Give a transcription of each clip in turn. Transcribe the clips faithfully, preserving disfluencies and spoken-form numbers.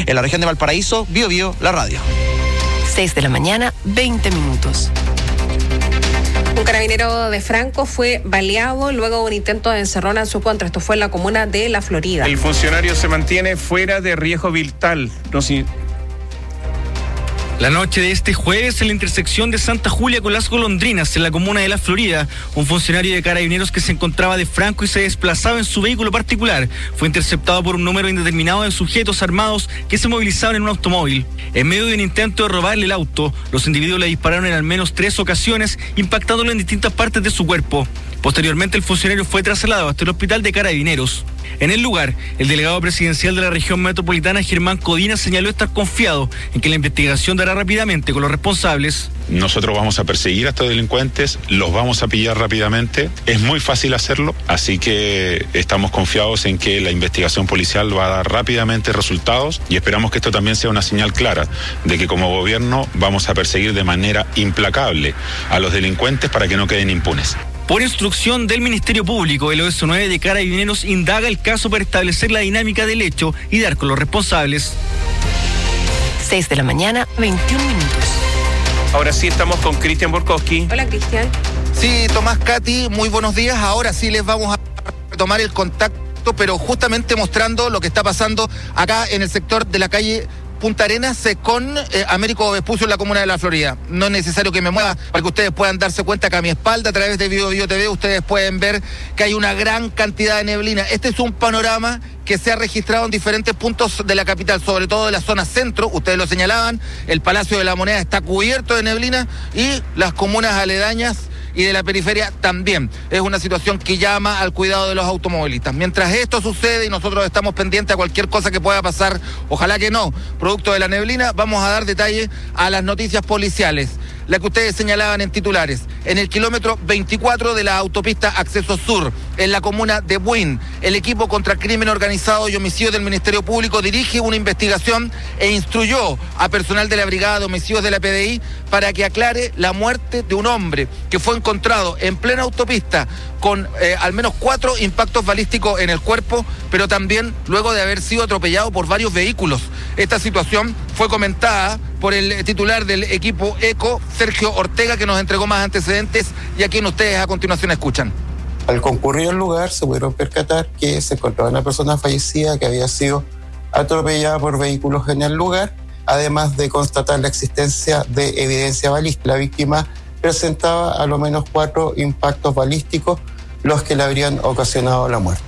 En la región de Valparaíso, Bio Bio, la radio. seis de la mañana, veinte minutos. Un carabinero de Franco fue baleado luego de un intento de encerrona en su contra. Esto fue en la comuna de La Florida. El funcionario se mantiene fuera de riesgo vital. No, si... La noche de este jueves, en la intersección de Santa Julia con Las Golondrinas, en la comuna de La Florida, un funcionario de carabineros que se encontraba de Franco y se desplazaba en su vehículo particular fue interceptado por un número indeterminado de sujetos armados que se movilizaban en un automóvil. En medio de un intento de robarle el auto, los individuos le dispararon en al menos tres ocasiones, impactándolo en distintas partes de su cuerpo. Posteriormente, el funcionario fue trasladado hasta el hospital de carabineros. En el lugar, el delegado presidencial de la región metropolitana, Germán Codina, señaló estar confiado en que la investigación dará rápidamente con los responsables. Nosotros vamos a perseguir a estos delincuentes, los vamos a pillar rápidamente. Es muy fácil hacerlo, así que estamos confiados en que la investigación policial va a dar rápidamente resultados y esperamos que esto también sea una señal clara de que como gobierno vamos a perseguir de manera implacable a los delincuentes para que no queden impunes. Por instrucción del Ministerio Público, el O S nueve de Carabineros indaga el caso para establecer la dinámica del hecho y dar con los responsables. seis de la mañana, veintiún minutos. Ahora sí estamos con Cristian Borkowski. Hola, Cristian. Sí, Tomás, Katy, muy buenos días. Ahora sí les vamos a retomar el contacto, pero justamente mostrando lo que está pasando acá en el sector de la calle Punta Arenas con eh, Américo Vespucio en la comuna de La Florida. No es necesario que me mueva para que ustedes puedan darse cuenta que a mi espalda, a través de Bio Bio T V, ustedes pueden ver que hay una gran cantidad de neblina. Este es un panorama que se ha registrado en diferentes puntos de la capital, sobre todo de la zona centro. Ustedes lo señalaban, el Palacio de la Moneda está cubierto de neblina y las comunas aledañas y de la periferia también. Es una situación que llama al cuidado de los automovilistas. Mientras esto sucede y nosotros estamos pendientes a cualquier cosa que pueda pasar, ojalá que no, producto de la neblina, vamos a dar detalle a las noticias policiales. La que ustedes señalaban en titulares. En el kilómetro veinticuatro de la autopista Acceso Sur, en la comuna de Buin, el equipo contra crimen organizado y homicidio del Ministerio Público dirige una investigación e instruyó a personal de la Brigada de Homicidios de la P D I para que aclare la muerte de un hombre que fue encontrado en plena autopista con eh, al menos cuatro impactos balísticos en el cuerpo, pero también luego de haber sido atropellado por varios vehículos. Esta situación fue comentada por el titular del equipo ECO, Sergio Ortega, que nos entregó más antecedentes y a quien ustedes a continuación escuchan. Al concurrir al lugar se pudieron percatar que se encontraba una persona fallecida que había sido atropellada por vehículos en el lugar, además de constatar la existencia de evidencia balística. La víctima presentaba a lo menos cuatro impactos balísticos, los que le habrían ocasionado la muerte.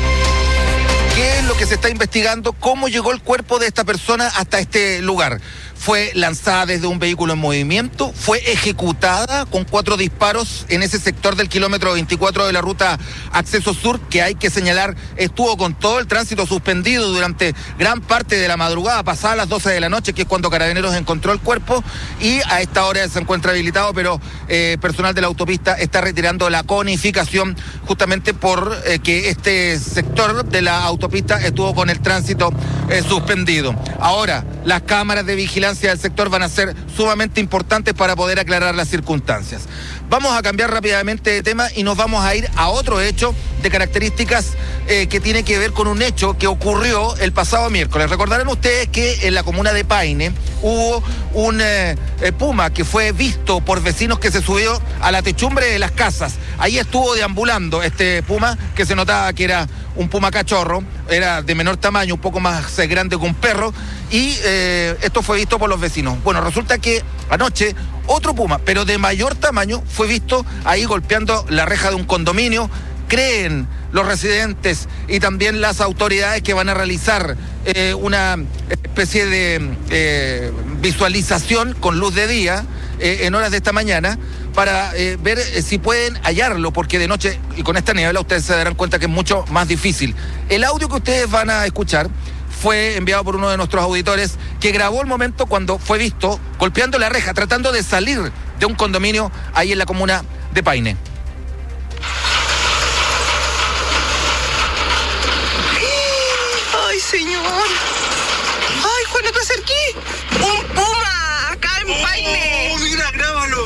¿Qué es lo que se está investigando? ¿Cómo llegó el cuerpo de esta persona hasta este lugar? ¿Fue lanzada desde un vehículo en movimiento? ¿Fue ejecutada con cuatro disparos en ese sector del kilómetro veinticuatro de la ruta Acceso Sur, que hay que señalar estuvo con todo el tránsito suspendido durante gran parte de la madrugada, pasada las doce de la noche, que es cuando Carabineros encontró el cuerpo, y a esta hora se encuentra habilitado, pero eh, personal de la autopista está retirando la conificación justamente por eh, que este sector de la autopista estuvo con el tránsito eh, suspendido. Ahora, las cámaras de vigilancia del sector van a ser sumamente importantes para poder aclarar las circunstancias. Vamos a cambiar rápidamente de tema y nos vamos a ir a otro hecho de características eh, que tiene que ver con un hecho que ocurrió el pasado miércoles. Recordarán ustedes que en la comuna de Paine hubo un eh, eh, puma que fue visto por vecinos que se subió a la techumbre de las casas. Ahí estuvo deambulando este puma, que se notaba que era un puma cachorro, era de menor tamaño, un poco más eh, grande que un perro, y eh, esto fue visto por los vecinos. Bueno, resulta que anoche otro puma, pero de mayor tamaño, fue visto ahí golpeando la reja de un condominio. Creen los residentes y también las autoridades que van a realizar eh, una especie de eh, visualización con luz de día eh, en horas de esta mañana para eh, ver eh, si pueden hallarlo, porque de noche y con esta niebla ustedes se darán cuenta que es mucho más difícil. El audio que ustedes van a escuchar fue enviado por uno de nuestros auditores que grabó el momento cuando fue visto golpeando la reja, tratando de salir de un condominio ahí en la comuna de Paine. ¡Ay, señor! ¡Ay, Juan, no te acerqué! ¡Un puma! ¡Acá en Paine! ¡Oh, mira, grábalo!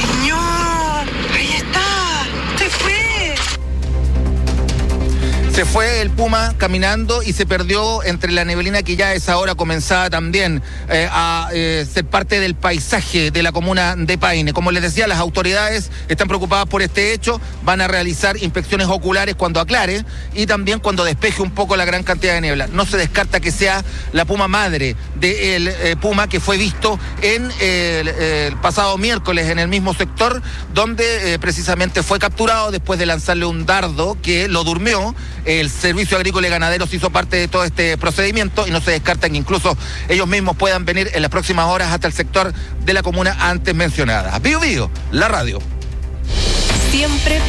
¡Señor! ¡Ahí está! ¡Se fue! Se fue el puma caminando y se perdió entre la neblina que ya a esa hora comenzaba también eh, a eh, ser parte del paisaje de la comuna de Paine. Como les decía, las autoridades están preocupadas por este hecho, van a realizar inspecciones oculares cuando aclare y también cuando despeje un poco la gran cantidad de niebla. No se descarta que sea la puma madre del eh, puma que fue visto en eh, el, el pasado miércoles en el mismo sector, donde eh, precisamente fue capturado después de lanzarle un dardo que lo durmió. El Servicio Agrícola y Ganaderos hizo parte de todo este procedimiento y no se descarta que incluso ellos mismos puedan venir en las próximas horas hasta el sector de la comuna antes mencionada. Bío Bío, la radio. Siempre